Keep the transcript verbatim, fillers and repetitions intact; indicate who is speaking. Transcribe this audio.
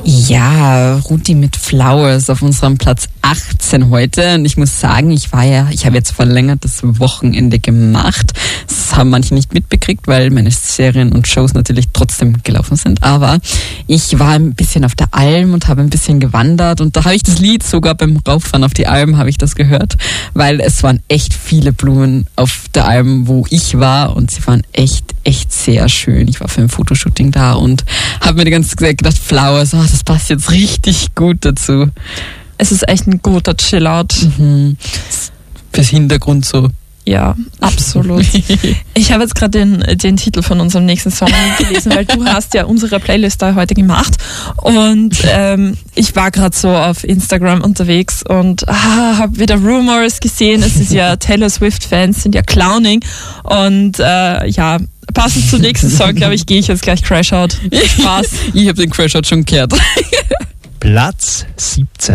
Speaker 1: Ja, Ruti mit Flowers auf unserem Platz achtzehn heute. Und ich muss sagen, ich war ja, ich habe jetzt verlängertes Wochenende gemacht. Das haben manche nicht mitbekriegt, weil meine Serien und Shows natürlich trotzdem gelaufen sind. Aber ich war ein bisschen auf der Alm und habe ein bisschen gewandert. Und da habe ich das Lied sogar beim Rauffahren auf die Alm habe ich das gehört, weil es waren echt viele Blumen auf der Alm, wo ich war. Und sie waren echt, echt sehr schön. Ich war für ein Fotoshooting da und habe mir die ganze Zeit gedacht, Flowers, oh, das passt jetzt richtig gut dazu.
Speaker 2: Es ist echt ein guter Chillout.
Speaker 1: Mhm. Fürs Hintergrund so.
Speaker 2: Ja, absolut. Ich habe jetzt gerade den, den Titel von unserem nächsten Song gelesen, weil du hast ja unsere Playlist da heute gemacht und ähm, ich war gerade so auf Instagram unterwegs und ah, habe wieder Rumors gesehen. Es ist ja Taylor Swift-Fans sind ja clowning und äh, ja, passend zum nächsten Song, glaube ich, gehe ich jetzt gleich Crash Out. Spaß.
Speaker 1: Ich habe den Crash Out schon gehört.
Speaker 3: Platz siebzehn.